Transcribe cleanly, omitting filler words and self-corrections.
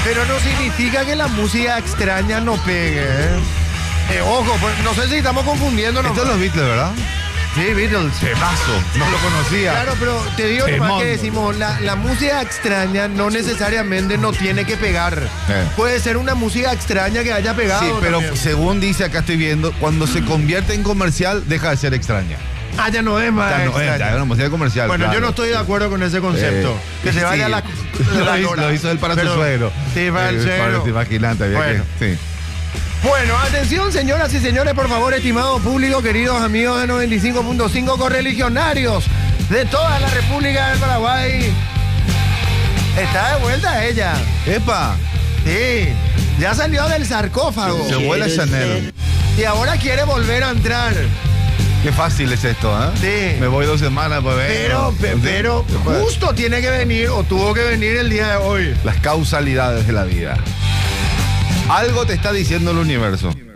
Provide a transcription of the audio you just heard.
Pero no significa que la música extraña no pegue, ¿eh? Ojo, pues, no sé si estamos confundiendo. Estos son los Beatles, ¿verdad? Sí, Beatles. Temazo, no lo conocía. Claro, pero te digo nomás que decimos, la música extraña no necesariamente no tiene que pegar. Puede ser una música extraña que haya pegado. Sí, pero también. según dice acá estoy viendo, cuando se convierte en comercial, deja de ser extraña. Ah, ya no es más Ya no es, extraña. ya es una música comercial. Bueno, claro. yo no estoy de acuerdo con ese concepto. Que se sí, vaya la lo hizo él para Pero- su suegro. Sí, para el suegro. Imagínate, había Bueno. que. Sí. Bueno, atención, señoras y señores, por favor, estimado público, queridos amigos de 95.5 correligionarios de toda la República del Paraguay. Está de vuelta ella. ¡Epa! Sí, ya salió del sarcófago. Se vuela Chanel. Y ahora quiere volver a entrar. Qué fácil es esto, ¿eh? Sí. Me voy 2 semanas, pues Pero justo tiene que venir o tuvo que venir el día de hoy. Las causalidades de la vida. Algo te está diciendo el universo.